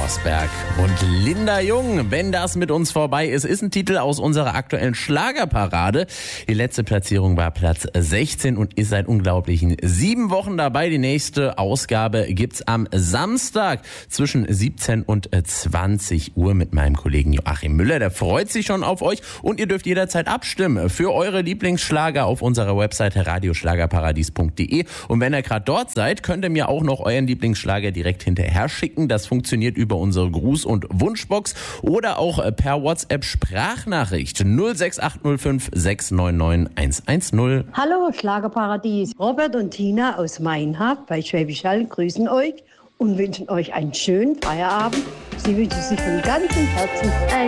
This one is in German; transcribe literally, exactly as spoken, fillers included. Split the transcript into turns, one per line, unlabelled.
Forsberg und Linda Jung. Wenn das mit uns vorbei ist, ist ein Titel aus unserer aktuellen Schlagerparade. Die letzte Platzierung war Platz sechzehn und ist seit unglaublichen sieben Wochen dabei. Die nächste Ausgabe gibt's am Samstag zwischen siebzehn und zwanzig Uhr mit meinem Kollegen Joachim Müller. Der freut sich schon auf euch und ihr dürft jederzeit abstimmen für eure Lieblingsschlager auf unserer Webseite radioschlagerparadies punkt de. Und wenn ihr gerade dort seid, könnt ihr mir auch noch euren Lieblingsschlager direkt hinterher schicken. Das funktioniert über unsere Gruß- und Wunschbox oder auch per WhatsApp-Sprachnachricht null sechs acht null fünf sechs neun neun eins eins null.
Hallo Schlagerparadies, Robert und Tina aus Meinhard bei Schwäbisch Hall grüßen euch und wünschen euch einen schönen Feierabend. Sie wünschen sich von ganzem Herzen ein